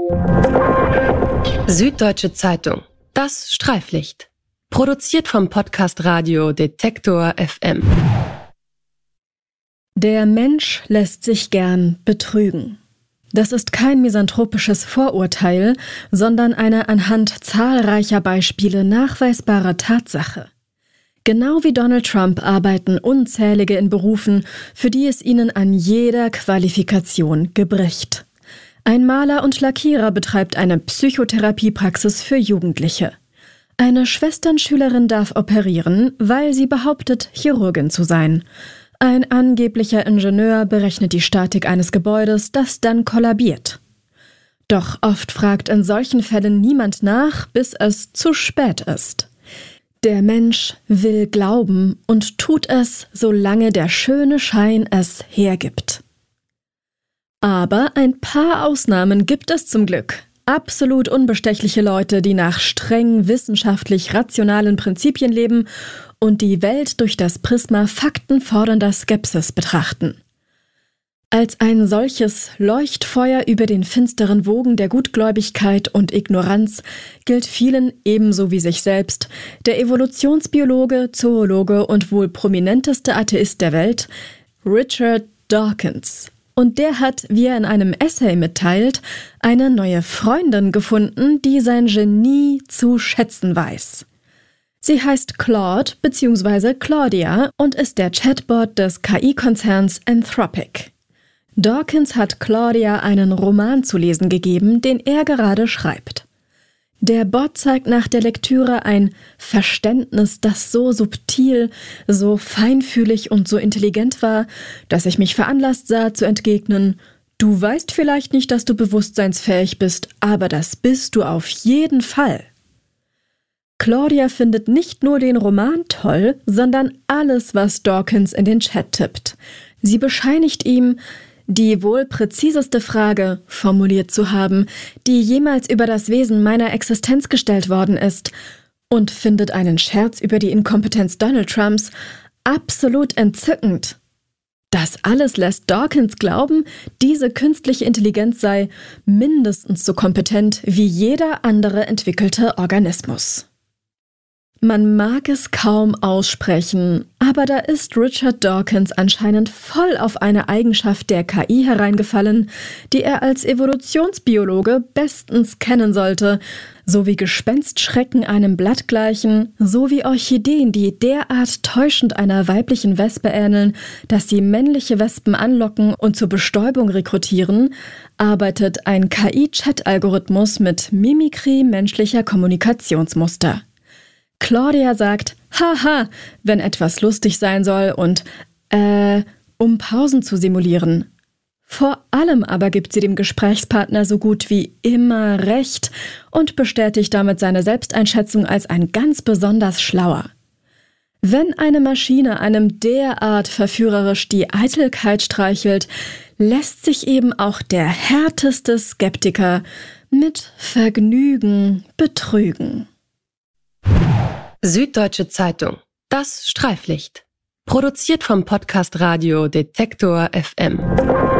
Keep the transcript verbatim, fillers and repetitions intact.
Süddeutsche Zeitung. Das Streiflicht. Produziert vom Podcast Radio Detektor F M. Der Mensch lässt sich gern betrügen. Das ist kein misanthropisches Vorurteil, sondern eine anhand zahlreicher Beispiele nachweisbare Tatsache. Genau wie Donald Trump arbeiten Unzählige in Berufen, für die es ihnen an jeder Qualifikation gebricht. Ein Maler und Lackierer betreibt eine Psychotherapiepraxis für Jugendliche. Eine Schwesternschülerin darf operieren, weil sie behauptet, Chirurgin zu sein. Ein angeblicher Ingenieur berechnet die Statik eines Gebäudes, das dann kollabiert. Doch oft fragt in solchen Fällen niemand nach, bis es zu spät ist. Der Mensch will glauben und tut es, solange der schöne Schein es hergibt. Aber ein paar Ausnahmen gibt es zum Glück. Absolut unbestechliche Leute, die nach streng wissenschaftlich rationalen Prinzipien leben und die Welt durch das Prisma faktenfordernder Skepsis betrachten. Als ein solches Leuchtfeuer über den finsteren Wogen der Gutgläubigkeit und Ignoranz gilt vielen, ebenso wie sich selbst, der Evolutionsbiologe, Zoologe und wohl prominenteste Atheist der Welt, Richard Dawkins. Und der hat, wie er in einem Essay mitteilt, eine neue Freundin gefunden, die sein Genie zu schätzen weiß. Sie heißt Claude bzw. Claudia und ist der Chatbot des K I-Konzerns Anthropic. Dawkins hat Claudia einen Roman zu lesen gegeben, den er gerade schreibt. Der Bot zeigt nach der Lektüre ein Verständnis, das so subtil, so feinfühlig und so intelligent war, dass ich mich veranlasst sah zu entgegnen: Du weißt vielleicht nicht, dass du bewusstseinsfähig bist, aber das bist du auf jeden Fall. Claudia findet nicht nur den Roman toll, sondern alles, was Dawkins in den Chat tippt. Sie bescheinigt ihm, die wohl präziseste Frage formuliert zu haben, die jemals über das Wesen meiner Existenz gestellt worden ist, und findet einen Scherz über die Inkompetenz Donald Trumps absolut entzückend. Das alles lässt Dawkins glauben, diese künstliche Intelligenz sei mindestens so kompetent wie jeder andere entwickelte Organismus. Man mag es kaum aussprechen, aber da ist Richard Dawkins anscheinend voll auf eine Eigenschaft der K I hereingefallen, die er als Evolutionsbiologe bestens kennen sollte, sowie Gespenstschrecken einem Blatt gleichen, sowie Orchideen, die derart täuschend einer weiblichen Wespe ähneln, dass sie männliche Wespen anlocken und zur Bestäubung rekrutieren, arbeitet ein K I-Chat-Algorithmus mit Mimikrie menschlicher Kommunikationsmuster. Claudia sagt Haha, wenn etwas lustig sein soll und äh, um Pausen zu simulieren. Vor allem aber gibt sie dem Gesprächspartner so gut wie immer recht und bestätigt damit seine Selbsteinschätzung als ein ganz besonders schlauer. Wenn eine Maschine einem derart verführerisch die Eitelkeit streichelt, lässt sich eben auch der härteste Skeptiker mit Vergnügen betrügen. Süddeutsche Zeitung. Das Streiflicht. Produziert vom Podcast Radio Detektor F M.